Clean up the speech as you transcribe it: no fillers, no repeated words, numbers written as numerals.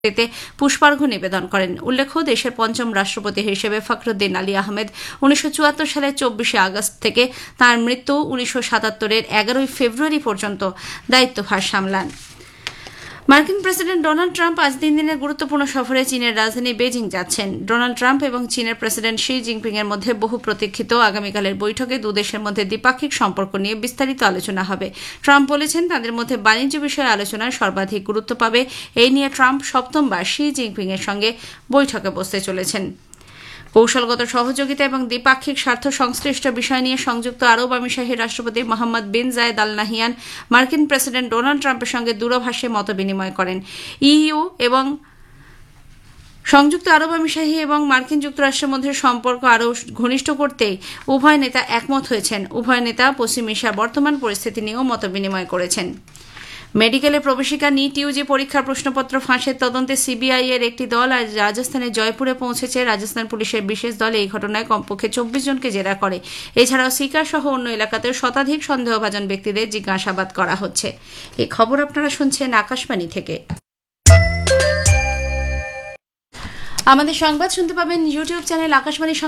তে পুষ্পার্ঘ্য নিবেদন করেন। উল্লেখ্য, দেশের পঞ্চম রাষ্ট্রপতি হিসেবে ফখরুদ্দিন আলী আহমেদ 1974 সালের 24 আগস্ট থেকে তাঁর মৃত্যু 1977-এর 11 ফেব্রুয়ারি পর্যন্ত দায়িত্বভার সামলান। মার্কিন প্রেসিডেন্ট ডোনাল্ড ট্রাম্প আজ 3 দিনের গুরুত্বপূর্ণ সফরে চীনের রাজধানী বেজিং যাচ্ছেন। ডোনাল্ড ট্রাম্প এবং চীনের প্রেসিডেন্ট শি জিনপিং এর মধ্যে বহু প্রতীক্ষিত আগামীকালের বৈঠকে দুদেশের মধ্যে দ্বিপাক্ষিক সম্পর্ক নিয়ে বিস্তারিত আলোচনা হবে। ট্রাম্প বলেছেন, তাদের মধ্যে বাণিজ্য বিষয়ে আলোচনায় সর্বাধিক গুরুত্ব পাবে। এই নিয়ে ট্রাম্প সপ্তমবার শি জিনপিং এর সঙ্গে বৈঠকে বসতে চলেছেন। কৌশলগত সহযোগিতা এবং দ্বিপাক্ষিক স্বার্থ সংশ্লিষ্ট বিষয় নিয়ে সংযুক্ত আরব আমিরশাহীর রাষ্ট্রপতি মোহাম্মদ বিন জায়েদ আল নাহিয়ান মার্কিন প্রেসিডেন্ট ডোনাল্ড ট্রাম্পের সঙ্গে দূরভাষে মতবিনিময় করেন। ইইউ এবং সংযুক্ত আরব আমিরশাহী এবং মার্কিন যুক্তরাষ্ট্রের মধ্যে সম্পর্ক আরও ঘনিষ্ঠ করতে উভয় নেতা একমত হয়েছেন। উভয় নেতা পশ্চিম এশিয়ার বর্তমান পরিস্থিতি নিয়েও মতবিনিময় করেছেন। মেডিকেলে প্রবেশিকা নিট ইউজি পরীক্ষার প্রশ্নপত্র ফাঁসের তদন্তে সিবিআই এর একটি দল আজ রাজস্থানের জয়পুরে পৌঁছেছে। রাজস্থান পুলিশের বিশেষ দল এই ঘটনায় কমপক্ষে 24 জনকে জেরা করে। এছাড়াও সিকার সহ অন্য এলাকাতে শতাধিক সন্দেহভাজন ব্যক্তিদের জিজ্ঞাসাবাদ করা হচ্ছে। এই খবর আপনারা শুনছেন আকাশবাণী থেকে। আমাদের সংবাদ শুনতে পাবেন ইউটিউব চ্যানেল আকাশবাণী